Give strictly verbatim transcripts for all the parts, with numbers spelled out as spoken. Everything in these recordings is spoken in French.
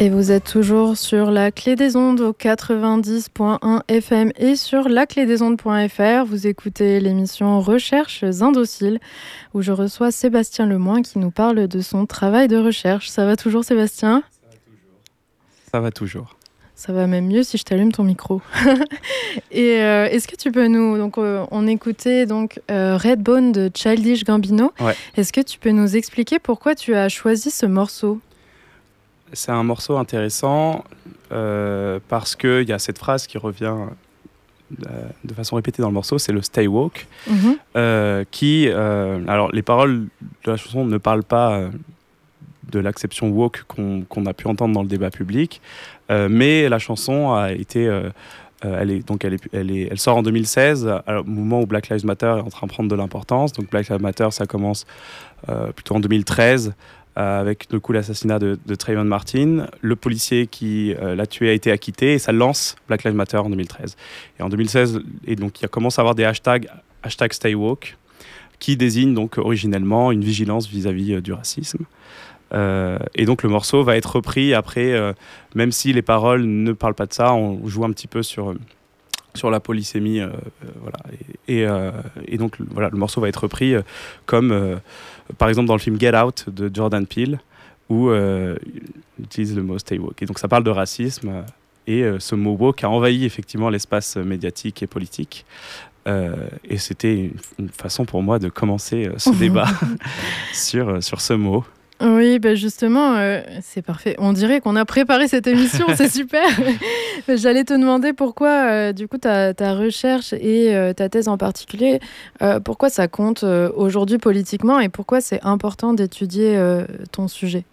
Et vous êtes toujours sur la Clé des Ondes au quatre-vingt-dix point un F M et sur la clé des ondes point F R. Vous écoutez l'émission Recherches Indociles où je reçois Sébastien Lemoine qui nous parle de son travail de recherche. Ça va toujours, Sébastien ? Ça va toujours. Ça va toujours. Ça va même mieux si je t'allume ton micro. Et euh, est-ce que tu peux nous... Donc, euh, on écoutait donc, euh, Redbone de Childish Gambino. Ouais. Est-ce que tu peux nous expliquer pourquoi tu as choisi ce morceau ? C'est un morceau intéressant euh, parce qu'il y a cette phrase qui revient euh, de façon répétée dans le morceau, c'est le Stay Woke, mm-hmm. euh, qui... Euh, alors, les paroles de la chanson ne parlent pas euh, de l'acception woke qu'on, qu'on a pu entendre dans le débat public, euh, mais la chanson a été... Euh, euh, elle, est, donc elle, est, elle, est, elle sort en deux mille seize, au moment où Black Lives Matter est en train de prendre de l'importance. Donc Black Lives Matter, ça commence euh, plutôt en deux mille treize, Euh, avec du coup l'assassinat de, de Trayvon Martin. Le policier qui euh, l'a tué a été acquitté et ça lance Black Lives Matter en deux mille treize. Et en deux mille seize, et donc, il commence à avoir des hashtags, hashtag Stay Woke, qui désignent donc originellement une vigilance vis-à-vis euh, du racisme. Euh, et donc le morceau va être repris après, euh, même si les paroles ne parlent pas de ça, on joue un petit peu sur... sur la polysémie, euh, euh, voilà. Et, et, euh, et donc voilà, le morceau va être repris euh, comme, euh, par exemple, dans le film Get Out de Jordan Peele, où euh, il utilise le mot Stay Woke. Et donc ça parle de racisme, euh, et euh, ce mot woke a envahi effectivement l'espace médiatique et politique. Euh, et c'était une, une façon pour moi de commencer euh, ce débat sur, sur ce mot. Oui, ben justement, euh, c'est parfait. On dirait qu'on a préparé cette émission, c'est super. J'allais te demander pourquoi, euh, du coup, ta, ta recherche et euh, ta thèse en particulier, euh, pourquoi ça compte euh, aujourd'hui politiquement et pourquoi c'est important d'étudier euh, ton sujet.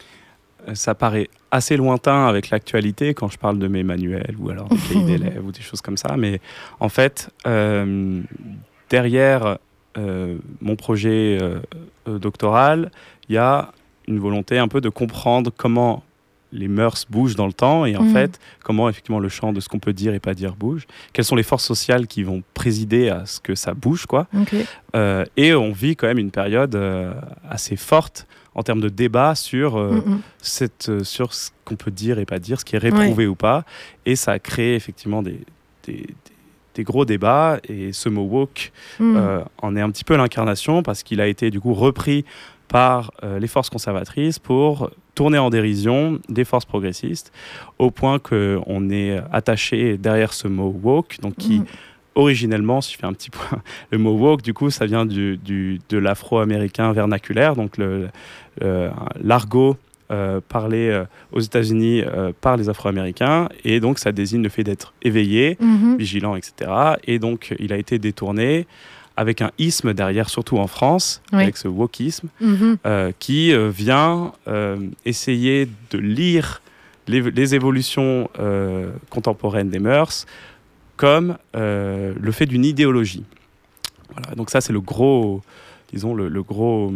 Ça paraît assez lointain avec l'actualité quand je parle de mes manuels ou alors des cahiers d'élèves ou des choses comme ça, mais en fait, euh, derrière euh, mon projet euh, doctoral, il y a une volonté un peu de comprendre comment les mœurs bougent dans le temps et en mmh. fait, comment effectivement le champ de ce qu'on peut dire et pas dire bouge. Quelles sont les forces sociales qui vont présider à ce que ça bouge, quoi. Okay. Euh, et on vit quand même une période euh, assez forte en termes de débat sur, euh, mmh. cette, euh, sur ce qu'on peut dire et pas dire, ce qui est réprouvé ouais. ou pas. Et ça a créé effectivement des, des, des, des gros débats. Et ce mot woke mmh. euh, en est un petit peu l'incarnation parce qu'il a été du coup repris par euh, les forces conservatrices pour tourner en dérision des forces progressistes, au point qu'on est attaché derrière ce mot woke, donc qui, mmh. originellement, si je fais un petit point, le mot woke, du coup, ça vient du, du, de l'afro-américain vernaculaire, donc le, le, l'argot euh, parlé euh, aux États-Unis euh, par les Afro-Américains, et donc ça désigne le fait d'être éveillé, mmh. vigilant, et cetera. Et donc, il a été détourné avec un isme derrière, surtout en France, oui. avec ce wokisme, mmh. euh, qui euh, vient euh, essayer de lire les, les évolutions euh, contemporaines des mœurs comme euh, le fait d'une idéologie. Voilà, donc ça, c'est le gros, disons, le, le, gros,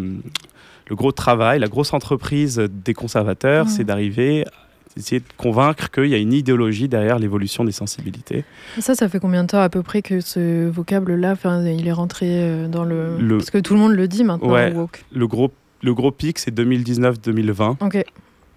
le gros travail, la grosse entreprise des conservateurs, mmh. c'est d'arriver essayer de convaincre qu'il y a une idéologie derrière l'évolution des sensibilités. Et ça, ça fait combien de temps à peu près que ce vocable-là, il est rentré dans le... le... Parce que tout le monde le dit maintenant, ouais, woke. Le gros, le gros pic, c'est deux mille dix-neuf deux mille vingt, okay.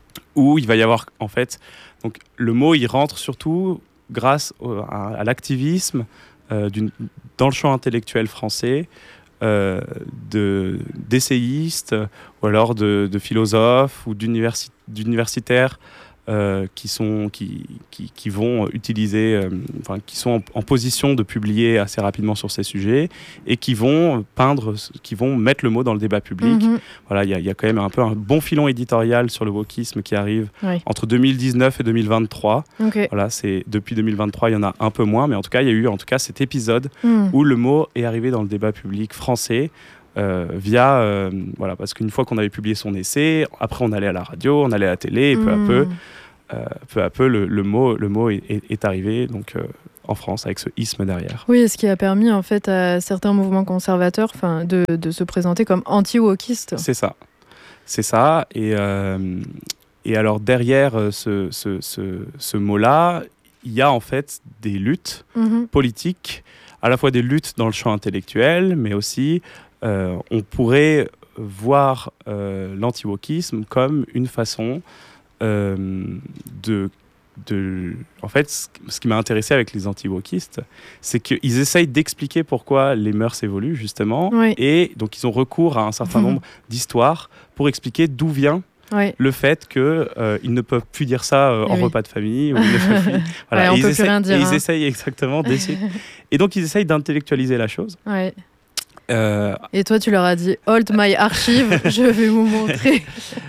où il va y avoir, en fait... Donc, le mot, il rentre surtout grâce au, à, à l'activisme euh, d'une, dans le champ intellectuel français, euh, de, d'essayistes, ou alors de, de philosophes, ou d'universi- d'universitaires, Euh, qui, sont, qui, qui, qui vont utiliser, euh, enfin, qui sont en, en position de publier assez rapidement sur ces sujets et qui vont peindre, qui vont mettre le mot dans le débat public. Mm-hmm. Voilà, il y, y a quand même un peu un bon filon éditorial sur le wokisme qui arrive oui. entre deux mille dix-neuf et deux mille vingt-trois. Okay. Voilà, c'est, depuis deux mille vingt-trois, il y en a un peu moins, mais en tout cas, il y a eu en tout cas cet épisode mm. où le mot est arrivé dans le débat public français. Euh, via, euh, voilà, parce qu'une fois qu'on avait publié son essai, après on allait à la radio, on allait à la télé, et peu mmh. à peu, euh, peu à peu, le, le mot, le mot est, est, est arrivé donc euh, en France avec ce isme derrière. Oui, ce qui a permis en fait à certains mouvements conservateurs, enfin, de, de se présenter comme anti-wokistes. C'est ça, c'est ça. Et euh, et alors derrière ce ce ce, ce mot-là, il y a en fait des luttes mmh. politiques, à la fois des luttes dans le champ intellectuel, mais aussi Euh, on pourrait voir euh, l'anti-wokisme comme une façon euh, de, de... En fait, ce qui m'a intéressé avec les anti-wokistes, c'est qu'ils essayent d'expliquer pourquoi les mœurs évoluent, justement. Oui. Et donc, ils ont recours à un certain mmh. nombre d'histoires pour expliquer d'où vient oui. le fait qu'ils euh, ne peuvent plus dire ça euh, en oui. repas de famille. Ou de famille. Voilà. Ouais, on peut plus rien dire. Et hein. ils essayent exactement d'essayer. Et donc, ils essayent d'intellectualiser la chose. Ouais. Euh... Et toi, tu leur as dit « Hold my archive, je vais vous montrer. »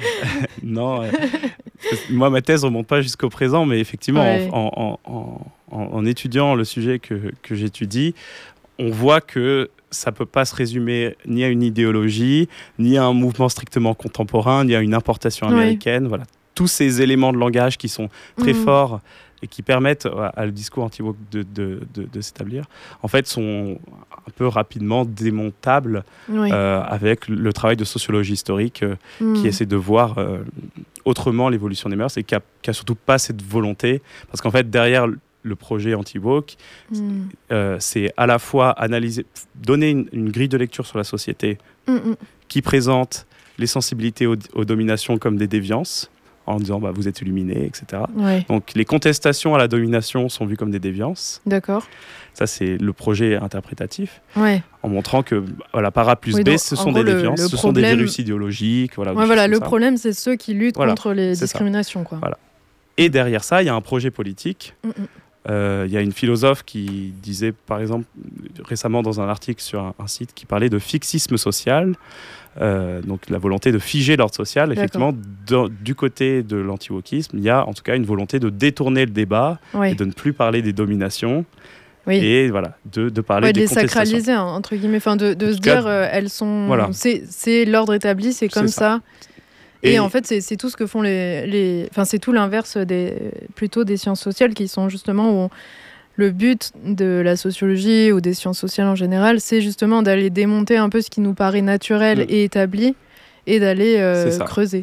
Non, euh, moi, ma thèse ne remonte pas jusqu'au présent, mais effectivement, ouais. en, en, en, en, en étudiant le sujet que, que j'étudie, on voit que ça ne peut pas se résumer ni à une idéologie, ni à un mouvement strictement contemporain, ni à une importation américaine. Ouais. Voilà. Tous ces éléments de langage qui sont très mmh. forts et qui permettent à, à le discours anti-woke de, de, de, de s'établir, en fait, sont un peu rapidement démontables oui. euh, avec le travail de sociologie historique euh, mmh. qui essaie de voir euh, autrement l'évolution des mœurs et qui n'a qui a surtout pas cette volonté, parce qu'en fait, derrière le projet anti-woke, mmh. euh, c'est à la fois analyser, donner une, une grille de lecture sur la société mmh. qui présente les sensibilités aux, aux dominations comme des déviances, en disant bah, vous êtes illuminé, et cetera. Ouais. Donc les contestations à la domination sont vues comme des déviances. D'accord. Ça, c'est le projet interprétatif, ouais. en montrant que voilà, par A plus oui, B, donc, ce sont des gros, déviances, le, le ce problème... sont des virus idéologiques. Voilà, ouais, voilà le ça. problème, c'est ceux qui luttent voilà, contre les discriminations. Quoi. Voilà. Et derrière ça, il y a un projet politique. Il euh, y a une philosophe qui disait, par exemple, récemment dans un article sur un, un site qui parlait de fixisme social, euh, donc la volonté de figer l'ordre social. D'accord. Effectivement, de, du côté de l'anti-wokisme, il y a en tout cas une volonté de détourner le débat oui. et de ne plus parler des dominations. Oui. Et voilà, de, de parler ouais, des de les contestations. sacraliser, hein, entre guillemets, enfin de, de se cas, dire, euh, elles sont, voilà. c'est, c'est l'ordre établi, c'est comme c'est ça. ça. Et, et en fait, c'est, c'est tout ce que font les, les, enfin c'est tout l'inverse des, plutôt des sciences sociales qui sont justement où on, le but de la sociologie ou des sciences sociales en général, c'est justement d'aller démonter un peu ce qui nous paraît naturel mmh. et établi et d'aller euh, creuser.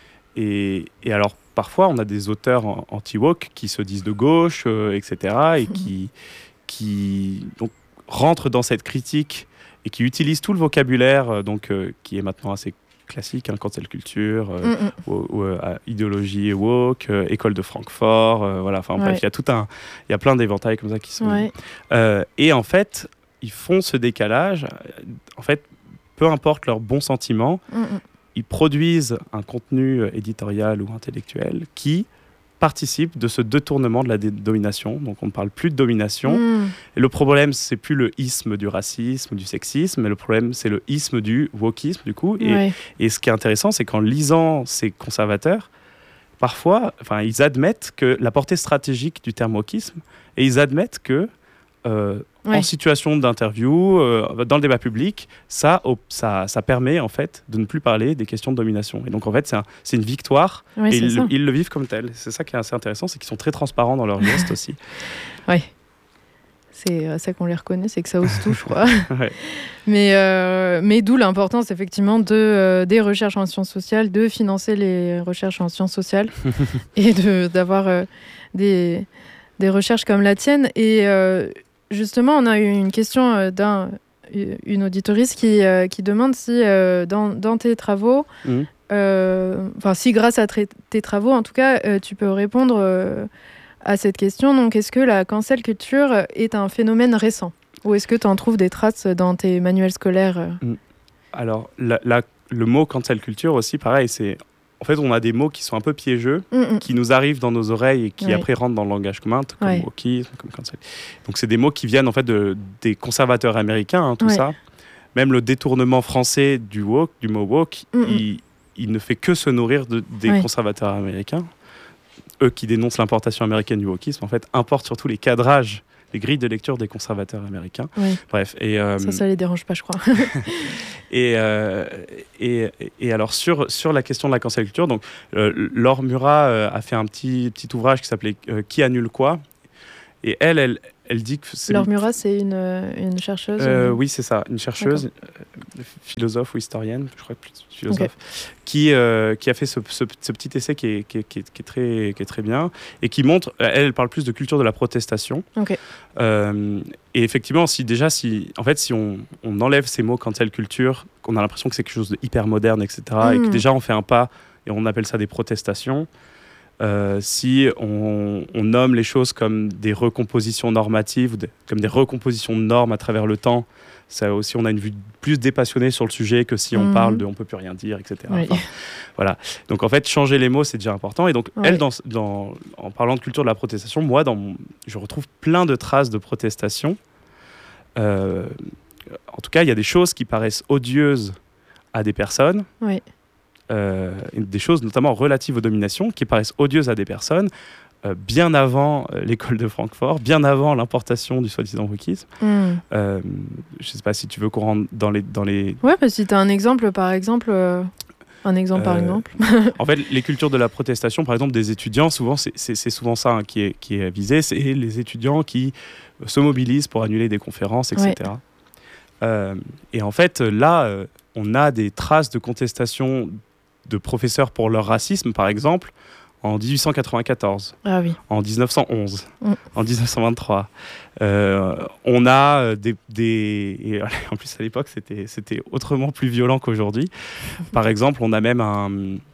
Et, et alors, parfois, on a des auteurs anti-woke qui se disent de gauche, euh, et cetera, et qui, qui donc, rentrent dans cette critique et qui utilisent tout le vocabulaire euh, donc, euh, qui est maintenant assez classique, hein, cancel culture, euh, mm-hmm. ou, ou, euh, idéologie woke, euh, école de Francfort, euh, voilà, enfin bref, il y a tout un, il y a plein d'éventails comme ça qui sont. Ouais. Euh, et en fait, ils font ce décalage. En fait, peu importe leurs bons sentiments, mm-hmm. ils produisent un contenu éditorial ou intellectuel qui participe de ce détournement de la dé- domination. Donc on ne parle plus de domination. Mm. Et le problème, c'est plus le isme du racisme, du sexisme, mais le problème, c'est le isme du wokisme, du coup. Et, ouais. et ce qui est intéressant, c'est qu'en lisant ces conservateurs, parfois, enfin, ils admettent que la portée stratégique du terme wokisme, et ils admettent que euh, ouais. en situation d'interview, euh, dans le débat public, ça, ça, ça permet en fait de ne plus parler des questions de domination. Et donc en fait, c'est, un, c'est une victoire, ouais, et c'est ils, ils le vivent comme tel. C'est ça qui est assez intéressant, c'est qu'ils sont très transparents dans leurs gestes aussi. Oui. C'est ça qu'on les reconnaît, c'est que ça ose tout, je crois. ouais. Mais, euh, mais d'où l'importance, effectivement, de, euh, des recherches en sciences sociales, de financer les recherches en sciences sociales et de, d'avoir euh, des, des recherches comme la tienne. Et euh, justement, on a eu une question euh, d'un, une auditorice qui, euh, qui demande si, euh, dans, dans tes travaux, mmh. euh, enfin, si grâce à tra- tes travaux, en tout cas, euh, tu peux répondre... Euh, à cette question. Donc, est-ce que la cancel culture est un phénomène récent ou est-ce que tu en trouves des traces dans tes manuels scolaires? Alors, la, la, le mot cancel culture aussi, pareil, c'est... En fait, on a des mots qui sont un peu piégeux, mm-hmm. qui nous arrivent dans nos oreilles et qui oui. après rentrent dans le langage commun, comme oui. wokisme, comme cancel. Donc, c'est des mots qui viennent en fait de, des conservateurs américains, hein, tout oui. ça. Même le détournement français du woke, du mot woke, mm-hmm. il, il ne fait que se nourrir de, des oui. conservateurs américains. Eux qui dénoncent l'importation américaine du wokisme, en fait, importent surtout les cadrages, les grilles de lecture des conservateurs américains. Oui. Bref. Et, euh, ça, ça les dérange pas, je crois. et, euh, et, et alors, sur, sur la question de la cancel culture, donc, euh, Laure Murat euh, a fait un petit, petit ouvrage qui s'appelait euh, « Qui annule quoi ?» Et elle, elle, elle dit que c'est... Laure Murat, c'est une, une chercheuse euh, ou... Oui, c'est ça, une chercheuse, euh, philosophe ou historienne, je crois plus philosophe, okay. qui, euh, qui a fait ce, ce, ce petit essai qui est, qui, est, qui, est, qui, est très, qui est très bien et qui montre, elle, elle parle plus de culture de la protestation. Okay. Euh, et effectivement, si déjà, si, en fait, si on, on enlève ces mots cancel culture, qu'on a l'impression que c'est quelque chose de hyper moderne, et cetera, mm. et que déjà on fait un pas et on appelle ça des protestations, Euh, si on, on nomme les choses comme des recompositions normatives, ou des, comme des recompositions de normes à travers le temps, ça aussi, on a une vue plus dépassionnée sur le sujet que si on mmh. parle de on peut plus rien dire, et cetera. Oui. Enfin, voilà. Donc en fait, changer les mots, c'est déjà important. Et donc, oui. elle, dans, dans, en parlant de culture de la protestation, moi, dans mon, je retrouve plein de traces de protestation. Euh, en tout cas, il y a des choses qui paraissent odieuses à des personnes. Oui. Euh, des choses notamment relatives aux dominations qui paraissent odieuses à des personnes euh, bien avant euh, l'école de Francfort, bien avant l'importation du soi-disant wokisme. Mm. Euh, je ne sais pas si tu veux qu'on rentre dans les... Dans les... Ouais, parce que si tu as un exemple, par exemple... Euh... Un exemple par euh, exemple. En fait, les cultures de la protestation, par exemple, des étudiants, souvent, c'est, c'est, c'est souvent ça hein, qui, est, qui est visé, c'est les étudiants qui se mobilisent pour annuler des conférences, et cetera. Ouais. Euh, et en fait, là, euh, on a des traces de contestation de professeurs pour leur racisme, par exemple, en dix-huit cent quatre-vingt-quatorze, ah oui. en dix-neuf cent onze, mm. en dix-neuf cent vingt-trois. Euh, on a des... des et en plus, à l'époque, c'était, c'était autrement plus violent qu'aujourd'hui. Par exemple, on a même un,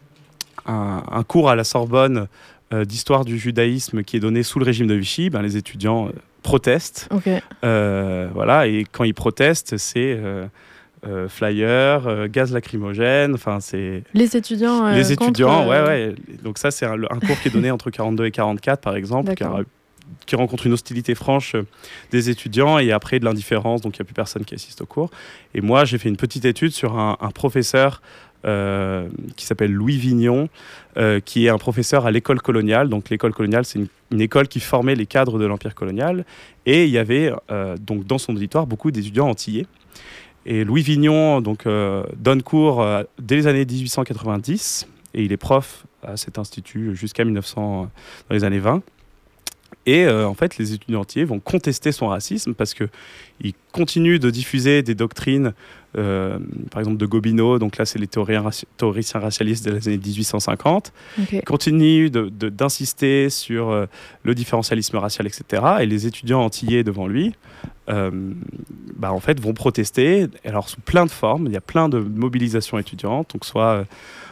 un, un cours à la Sorbonne euh, d'histoire du judaïsme qui est donné sous le régime de Vichy. Ben, les étudiants euh, protestent. Okay. Euh, voilà, et quand ils protestent, c'est... Euh, Euh, flyers, euh, gaz lacrymogène, enfin c'est... Les étudiants euh, Les étudiants, contre, euh... ouais, ouais. Donc ça, c'est un, un cours qui est donné entre quarante-deux et quarante-quatre, par exemple, qui, a, qui rencontre une hostilité franche des étudiants et après de l'indifférence, donc il n'y a plus personne qui assiste au cours. Et moi, j'ai fait une petite étude sur un, un professeur euh, qui s'appelle Louis Vignon, euh, qui est un professeur à l'école coloniale. Donc l'école coloniale, c'est une, une école qui formait les cadres de l'Empire colonial. Et il y avait, euh, donc dans son auditoire, beaucoup d'étudiants antillais. Et Louis Vignon donc, euh, donne cours euh, dès les années dix-huit cent quatre-vingt-dix et il est prof à cet institut jusqu'à mille neuf cents, euh, dans les années vingt. Et euh, en fait, les étudiants entiers vont contester son racisme parce qu'il continue de diffuser des doctrines, euh, par exemple de Gobineau, donc là c'est les théoriciens, raci- théoriciens racialistes des années dix-huit cent cinquante, okay. Il continue de, de, d'insister sur euh, le différentialisme racial, et cetera. Et les étudiants antillais devant lui, euh, bah, en fait, vont protester, alors sous plein de formes, il y a plein de mobilisations étudiantes, donc soit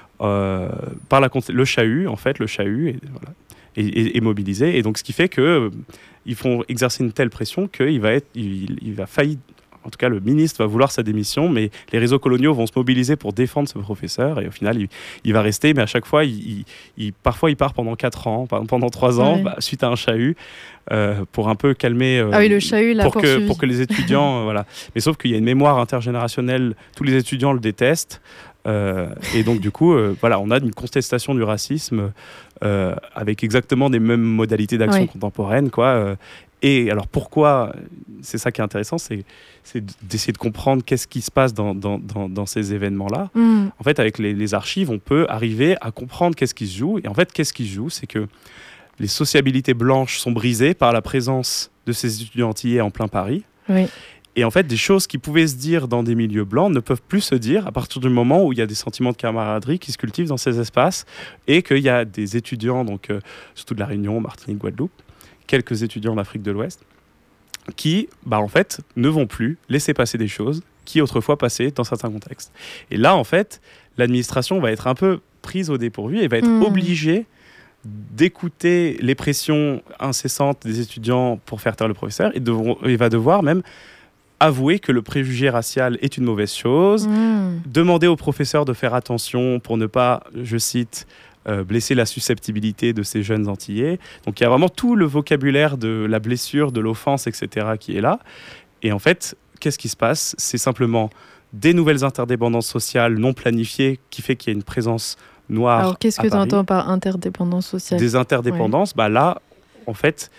euh, par la, le chahut, en fait, le chahut, et voilà. Et, et, et mobilisé. Et donc, ce qui fait qu'ils euh, font exercer une telle pression qu'il va, être, il, il va faillir. En tout cas, le ministre va vouloir sa démission, mais les réseaux coloniaux vont se mobiliser pour défendre ce professeur. Et au final, il, il va rester. Mais à chaque fois, il, il, il, parfois, il part pendant quatre ans, pendant trois ans, ouais. bah, suite à un chahut, euh, pour un peu calmer. Euh, ah oui, le chahut, là, pour que, pour que les étudiants. euh, voilà. Mais sauf qu'il y a une mémoire intergénérationnelle. Tous les étudiants le détestent. Euh, et donc du coup, euh, voilà, on a une contestation du racisme euh, avec exactement des mêmes modalités d'action oui. contemporaine, quoi. Euh, et alors pourquoi, c'est ça qui est intéressant, c'est, c'est d'essayer de comprendre qu'est-ce qui se passe dans, dans, dans, dans ces événements-là. Mm. En fait, avec les, les archives, on peut arriver à comprendre qu'est-ce qui se joue. Et en fait, qu'est-ce qui se joue, c'est que les sociabilités blanches sont brisées par la présence de ces étudiants antillais en plein Paris. Oui. Et en fait, des choses qui pouvaient se dire dans des milieux blancs ne peuvent plus se dire à partir du moment où il y a des sentiments de camaraderie qui se cultivent dans ces espaces et qu'il y a des étudiants, donc, euh, surtout de la Réunion, Martinique, Guadeloupe, quelques étudiants d'Afrique de l'Ouest, qui, bah, en fait, ne vont plus laisser passer des choses qui autrefois passaient dans certains contextes. Et là, en fait, l'administration va être un peu prise au dépourvu et va être mmh. obligée d'écouter les pressions incessantes des étudiants pour faire taire le professeur et, devront, et va devoir même avouer que le préjugé racial est une mauvaise chose, mmh. demander aux professeurs de faire attention pour ne pas, je cite, euh, blesser la susceptibilité de ces jeunes Antillais. Donc il y a vraiment tout le vocabulaire de la blessure, de l'offense, et cetera qui est là. Et en fait, qu'est-ce qui se passe ? C'est simplement des nouvelles interdépendances sociales non planifiées qui fait qu'il y a une présence noire. Alors qu'est-ce que tu entends par interdépendance sociale ? Des interdépendances, ouais. bah là, en fait...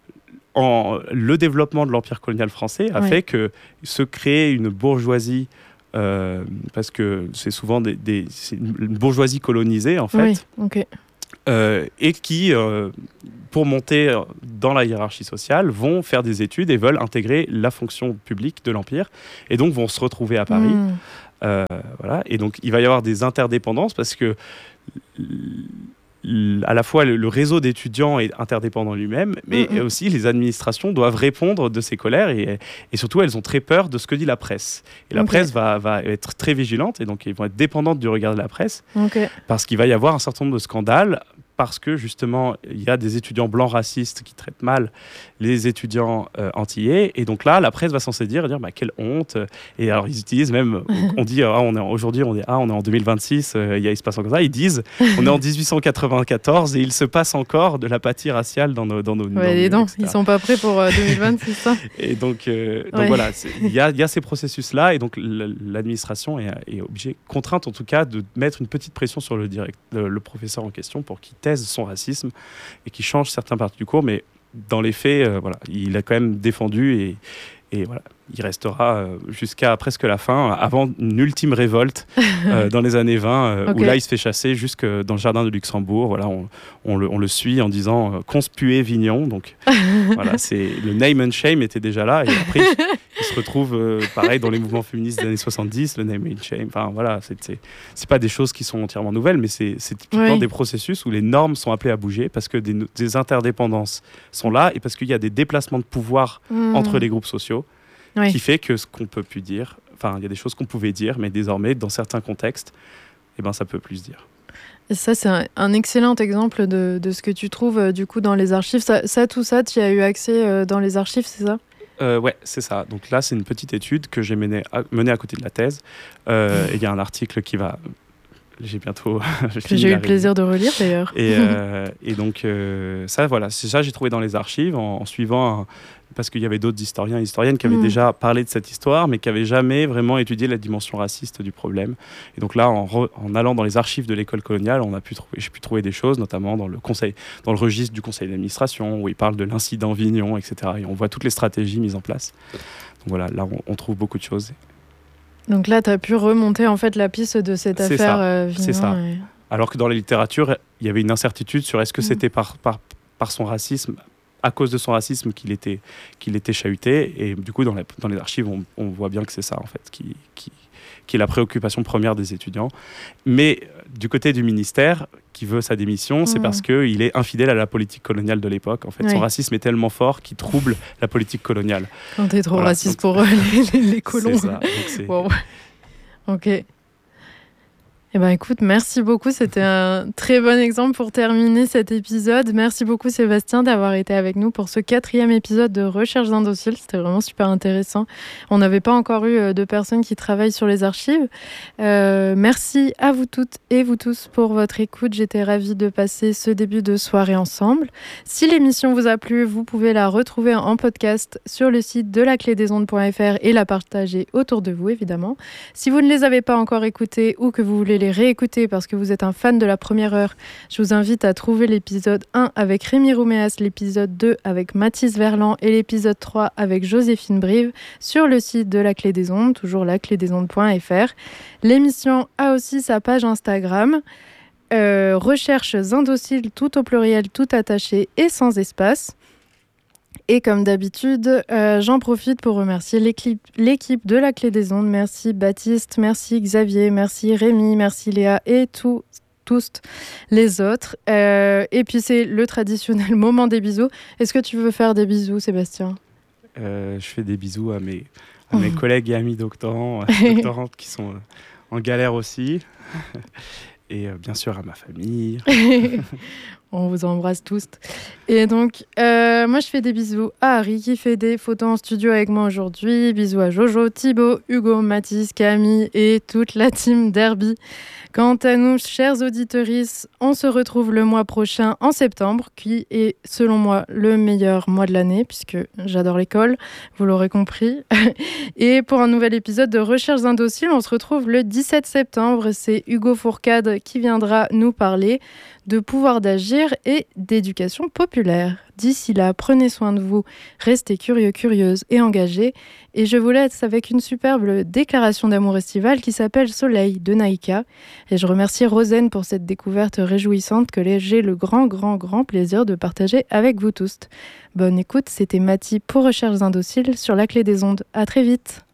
En, le développement de l'Empire colonial français a ouais. fait que se crée une bourgeoisie, euh, parce que c'est souvent des, des, c'est une bourgeoisie colonisée, en fait, oui, okay. euh, et qui, euh, pour monter dans la hiérarchie sociale, vont faire des études et veulent intégrer la fonction publique de l'Empire, et donc vont se retrouver à Paris. Mmh. Euh, voilà. Et donc, il va y avoir des interdépendances, parce que... à la fois le réseau d'étudiants est interdépendant lui-même, mais mmh. aussi les administrations doivent répondre de ces colères et, et surtout elles ont très peur de ce que dit la presse. Et la okay. presse va, va être très vigilante et donc ils vont être dépendantes du regard de la presse okay. parce qu'il va y avoir un certain nombre de scandales parce que justement, il y a des étudiants blancs racistes qui traitent mal les étudiants euh, antillais. Et donc là, la presse va s'en saisir et dire bah, quelle honte. Et alors, ils utilisent même, on dit, ah, on est aujourd'hui, on est, ah, on est en deux mille vingt-six, euh, il, y a, il se passe encore ça. Ils disent, on est en dix-huit cent quatre-vingt-quatorze et il se passe encore de l'apathie raciale dans nos dans nos. Ouais, dans nos donc, ils sont pas prêts pour euh, deux mille vingt-six. Hein. Et donc, euh, donc ouais. voilà, il y a, y a ces processus-là et donc l'administration est, est obligée, contrainte en tout cas, de mettre une petite pression sur le, direct, le, le professeur en question pour qu'il taise son racisme et qu'il change certains parties du cours. Mais dans les faits, euh, voilà, il a quand même défendu et, et voilà, il restera euh, jusqu'à presque la fin, avant une ultime révolte euh, dans les années vingt, euh, okay. où là il se fait chasser jusque dans le jardin de Luxembourg. Voilà, on, on, le, on le suit en disant euh, conspuez Vignon. Donc voilà, c'est, le name and shame était déjà là. Et après, il se retrouve euh, pareil dans les mouvements féministes des années soixante-dix, le name and shame. Enfin voilà, c'est, c'est, c'est pas des choses qui sont entièrement nouvelles, mais c'est, c'est typiquement oui. des processus où les normes sont appelées à bouger parce que des, des interdépendances sont là et parce qu'il y a des déplacements de pouvoir mmh. entre les groupes sociaux. Oui. Qui fait que ce qu'on peut plus dire, enfin il y a des choses qu'on pouvait dire, mais désormais dans certains contextes, eh ben ça peut plus se dire. Et ça c'est un, un excellent exemple de, de ce que tu trouves euh, du coup dans les archives. Ça, ça tout ça, tu y as eu accès euh, dans les archives, c'est ça ? Euh, ouais, c'est ça. Donc là, c'est une petite étude que j'ai menée à, menée à côté de la thèse. Euh, et il y a un article qui va. J'ai bientôt. J'ai eu le plaisir de relire d'ailleurs. Et, euh, et donc, euh, ça, voilà, c'est ça, j'ai trouvé dans les archives en, en suivant. Un, parce qu'il y avait d'autres historiens et historiennes qui avaient mmh. déjà parlé de cette histoire, mais qui n'avaient jamais vraiment étudié la dimension raciste du problème. Et donc là, en, re, en allant dans les archives de l'école coloniale, on a pu trouver, j'ai pu trouver des choses, notamment dans le, conseil, dans le registre du conseil d'administration, où il parle de l'incident Vignon, et cetera. Et on voit toutes les stratégies mises en place. Donc voilà, là, on, on trouve beaucoup de choses. Donc là, tu as pu remonter en fait la piste de cette c'est affaire ça. Euh, Vignon. C'est ça. Et... Alors que dans la littérature, il y avait une incertitude sur est-ce que mmh. c'était par, par, par son racisme, à cause de son racisme qu'il était, qu'il était chahuté. Et du coup, dans, la, dans les archives, on, on voit bien que c'est ça, en fait, qui, qui, qui est la préoccupation première des étudiants. Mais du côté du ministère, qui veut sa démission, mmh. c'est parce qu'il est infidèle à la politique coloniale de l'époque. En fait, oui. son racisme est tellement fort qu'il trouble la politique coloniale. Quand t'es trop voilà, raciste donc, pour les, les colons. C'est ça. Donc c'est... Wow. Ok. Eh ben, écoute, merci beaucoup. C'était un très bon exemple pour terminer cet épisode. Merci beaucoup, Sébastien, d'avoir été avec nous pour ce quatrième épisode de Recherches indociles. C'était vraiment super intéressant. On n'avait pas encore eu de personnes qui travaillent sur les archives. Euh, merci à vous toutes et vous tous pour votre écoute. J'étais ravie de passer ce début de soirée ensemble. Si l'émission vous a plu, vous pouvez la retrouver en podcast sur le site de la clé des ondes point f r et la partager autour de vous, évidemment. Si vous ne les avez pas encore écoutées ou que vous voulez les réécouter parce que vous êtes un fan de la première heure, je vous invite à trouver l'épisode un avec Rémi Rouméas, l'épisode deux avec Mathis Verland et l'épisode trois avec Joséphine Brive sur le site de la Clé des Ondes, toujours la clé des ondes point f r. L'émission a aussi sa page Instagram, euh, Recherches indociles, tout au pluriel, tout attaché et sans espace. Et comme d'habitude, euh, j'en profite pour remercier l'équipe, l'équipe de la Clé des Ondes. Merci Baptiste, merci Xavier, merci Rémi, merci Léa et tout, tous les autres. Euh, et puis c'est le traditionnel moment des bisous. Est-ce que tu veux faire des bisous, Sébastien ? euh, Je fais des bisous à mes, à mes collègues et amis doctorants, doctorantes qui sont en galère aussi. Et euh, bien sûr à ma famille. On vous embrasse tous. Et donc, euh, moi, je fais des bisous à Harry qui fait des photos en studio avec moi aujourd'hui. Bisous à Jojo, Thibaut, Hugo, Mathis, Camille et toute la team Derby. Quant à nous, chers auditeuristes, on se retrouve le mois prochain en septembre, qui est, selon moi, le meilleur mois de l'année, puisque j'adore l'école, vous l'aurez compris. Et pour un nouvel épisode de Recherches indociles, on se retrouve le dix-sept septembre. C'est Hugo Fourcade qui viendra nous parler de pouvoir d'agir et d'éducation populaire. D'ici là, prenez soin de vous, restez curieux, curieuses et engagés. Et je vous laisse avec une superbe déclaration d'amour estivale qui s'appelle Soleil de Naïka. Et je remercie Rosen pour cette découverte réjouissante que j'ai le grand, grand, grand plaisir de partager avec vous tous. Bonne écoute, c'était Mathie pour Recherches indociles sur la Clé des Ondes. À très vite.